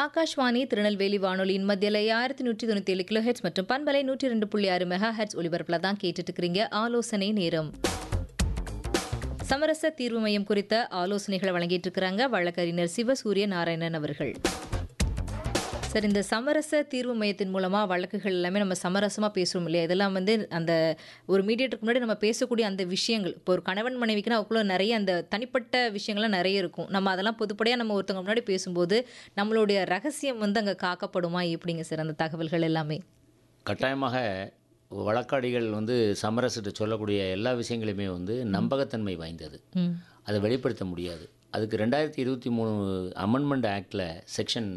ஆகாஷ்வாணி திருநெல்வேலி வானொலியின் மத்தியில் 1197 kilo heads மற்றும் பண்பலை 102.6 மெகா ஹெட்ஸ் ஒலிபரப்பில் தான் கேட்டுட்டு இருக்கிறீங்க. ஆலோசனை நேரம். சமரச தீர்வு மையம் குறித்த ஆலோசனைகளை வழங்கிட்டு இருக்கிறாங்க வழக்கறிஞர் சிவசூரிய நாராயணன் அவர்கள். சார், இந்த சமரச தீர்வு மையத்தின் மூலமாக வழக்குகள் எல்லாமே நம்ம சமரசமாக பேசுகிறோம் இல்லையா? இதெல்லாம் அந்த ஒரு மீடியேட்டருக்கு முன்னாடி நம்ம பேசக்கூடிய அந்த விஷயங்கள், இப்போ ஒரு கணவன் மனைவிக்குன்னா அவக்குள்ள நிறைய அந்த தனிப்பட்ட விஷயங்கள்லாம் நிறைய இருக்கும். நம்ம அதெல்லாம் பொதுப்படையாக நம்ம ஒருத்தவங்க முன்னாடி பேசும்போது நம்மளுடைய ரகசியம் அங்கே காக்கப்படுமா? எப்படிங்க சார் அந்த தகவல்கள் எல்லாமே? கட்டாயமாக வழக்காடிகள் சமரசத்தை சொல்லக்கூடிய எல்லா விஷயங்களுமே நம்பகத்தன்மை வாய்ந்தது. அதை வெளிப்படுத்த முடியாது. அதுக்கு 2023 அமெண்ட்மெண்ட் ஆக்டில் செக்ஷன்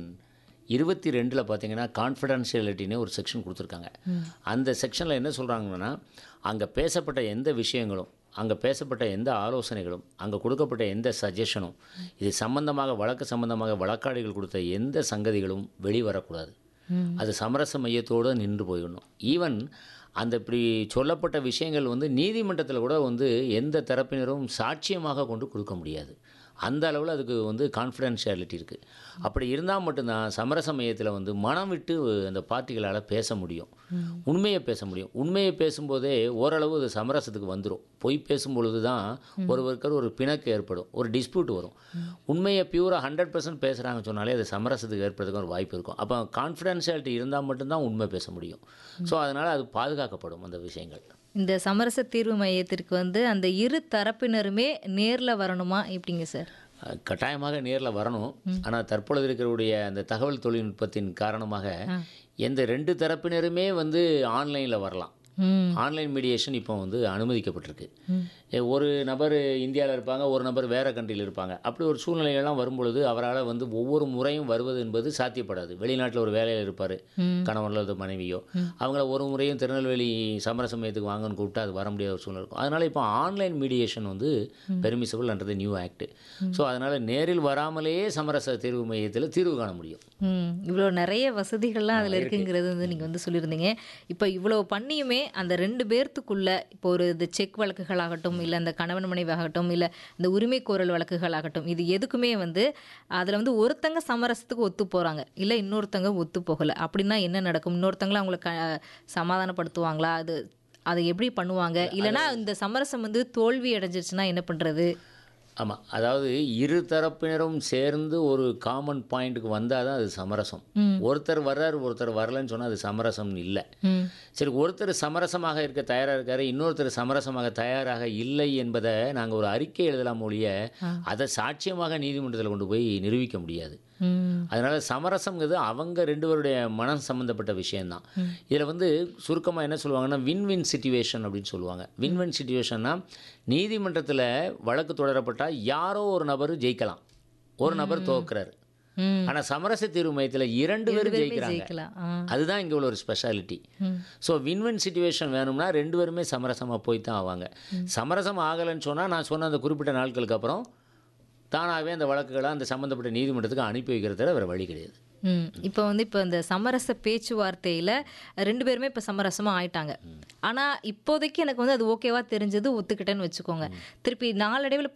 22 பார்த்தீங்கன்னா கான்ஃபிடென்ஷியலிட்டின்னு ஒரு செக்ஷன் கொடுத்துருக்காங்க. அந்த செக்ஷனில் என்ன சொல்கிறாங்கன்னா, அங்கே பேசப்பட்ட எந்த விஷயங்களும், அங்கே பேசப்பட்ட எந்த ஆலோசனைகளும், அங்கே கொடுக்கப்பட்ட எந்த சஜஷனும், இது சம்பந்தமாக வழக்கு சம்பந்தமாக வழக்காடிகள் கொடுத்த எந்த சங்கதிகளும் வெளிவரக்கூடாது. அது சமரச மையத்தோடு நின்று போயிடணும். ஈவன் அந்த இப்படி சொல்லப்பட்ட விஷயங்கள் நீதிமன்றத்தில் கூட எந்த தரப்பினரும் சாட்சியமாக கொண்டு கொடுக்க முடியாது. அந்த அளவில் அதுக்கு கான்ஃபிடென்ஷியாலிட்டி இருக்குது. அப்படி இருந்தால் மட்டும்தான் சமரச மையத்தில் மனம் விட்டு அந்த பார்ட்டிகளால் பேச முடியும், உண்மையை பேச முடியும். உண்மையை பேசும்போதே ஓரளவு அது சமரசத்துக்கு வந்துடும். பொய் பேசும்பொழுது தான் ஒருவருக்கு ஒரு பிணக்கு ஏற்படும், ஒரு டிஸ்பியூட் வரும். உண்மையை பியூராக 100% பேசுகிறாங்கன்னு சொன்னாலே அது சமரசத்துக்கு ஏற்படுறதுக்கு ஒரு வாய்ப்பு இருக்கும். அப்போ கான்ஃபிடென்ஷியாலிட்டி இருந்தால் மட்டும்தான் உண்மை பேச முடியும். ஸோ அதனால் அது பாதுகாக்கப்படும் அந்த விஷயங்கள். இந்த சமரச தீர்வு மையத்திற்கு அந்த இரு தரப்பினருமே நேரில் வரணுமா? எப்படிங்க சார்? கட்டாயமாக நேரில் வரணும். ஆனால் தற்பொழுது இருக்கக்கூடிய அந்த தகவல் தொழில்நுட்பத்தின் காரணமாக எந்த 2 தரப்பினருமே ஆன்லைனில் வரலாம். ஆன்லைன் மீடியேஷன் இப்போ அனுமதிக்கப்பட்டிருக்கு. ஒரு நபர் இந்தியாவில் இருப்பாங்க, ஒரு நபர் வேறு கண்ட்ரியில் இருப்பாங்க. அப்படி ஒரு சூழ்நிலைகள்லாம் வரும்பொழுது அவரால் ஒவ்வொரு முறையும் வருவது என்பது சாத்தியப்படாது. வெளிநாட்டில் ஒரு வேலையில் இருப்பார், கணவனில் ஒரு மனைவியோ, அவங்கள ஒரு முறையும் திருநெல்வேலி சமரச மையத்துக்கு வாங்கன்னு கூப்பிட்டு அது வர முடியாத ஒரு சூழ்நிலை இருக்கும். அதனால் இப்போ online mediation permissible under new act. So அதனால் நேரில் வராமலேயே சமரச தீர்வு மையத்தில் தீர்வு காண முடியும். இவ்வளோ நிறைய வசதிகள்லாம் அதில் இருக்குங்கிறது நீங்கள் சொல்லியிருந்தீங்க. இப்போ இவ்வளோ பண்ணியுமே அந்த 2 பேர்த்துக்குள்ள இப்போ ஒரு இது செக் வழக்குகளாகட்டும், இல்லை அந்த கணவன் மனைவி ஆகட்டும், இல்லை இந்த உரிமை கோரல் வழக்குகளாகட்டும், இது எதுக்குமே அதில் ஒருத்தங்க சமரசத்துக்கு ஒத்து போகிறாங்க, இல்லை இன்னொருத்தங்க ஒத்து போகலை அப்படின்னா என்ன நடக்கும்? இன்னொருத்தங்கள அவங்கள சமாதானப்படுத்துவாங்களா? அதை எப்படி பண்ணுவாங்க? இல்லைனா இந்த சமரசம் தோல்வி அடைஞ்சிருச்சுன்னா என்ன பண்ணுறது? ஆமாம், அதாவது இரு தரப்பினரும் சேர்ந்து ஒரு காமன் பாயிண்ட்டுக்கு வந்தால் தான் அது சமரசம். ஒருத்தர் வர்றார், ஒருத்தர் வரலன்னு சொன்னால் அது சமரசம் இல்லை. சரி, ஒருத்தர் சமரசமாக இருக்க தயாராக இருக்கார், இன்னொருத்தர் சமரசமாக தயாராக இல்லை என்பதை நாங்கள் ஒரு அறிக்கை எழுதலாம் ஒழிய அதை சாட்சியமாக நீதிமன்றத்தில் கொண்டு போய் நிரூபிக்க முடியாது. அதனால் சமரசங்கிறது அவங்க 2 பேருடைய மனம் சம்மந்தப்பட்ட விஷயந்தான். இதில் சுருக்கமாக என்ன சொல்லுவாங்கன்னா வின்-வின் சிச்சுவேஷன் அப்படின்னு சொல்லுவாங்க. வின்-வின் சிச்சுவேஷன்னா நீதிமன்றத்தில் வழக்கு தொடரப்பட்டால் யாரோ ஒரு நபர் ஜெயிக்கலாம், ஒரு நபர் தோக்குறாரு. ஆனால் சமரச தீர்வு மையத்தில் 2 பேரும் ஜெயிக்கிறாங்க. அதுதான் இங்கே உள்ள ஒரு ஸ்பெஷாலிட்டி. ஸோ வின்-வின் சிச்சுவேஷன் வேணும்னா 2 பேருமே சமரசமாக போய் தான் ஆவாங்க. சமரசம் ஆகலைன்னு சொன்னால் நான் சொன்ன அந்த குறிப்பிட்ட நாட்களுக்கு அப்புறம் தானாகவே அந்த வழக்குகளை அந்த சம்மந்தப்பட்ட நீதிமன்றத்துக்கு அனுப்பி வைக்கிறத வேறு வழி கிடையாது. இப்போ இப்போ இந்த சமரச பேச்சுவார்த்தையில் 2 பேருமே இப்போ சமரசமாக ஆயிட்டாங்க. ஆனால் இப்போதைக்கு எனக்கு அது ஓகேவா தெரிஞ்சது, ஒத்துக்கிட்டேன்னு வச்சுக்கோங்க. திருப்பி நாளடைவில்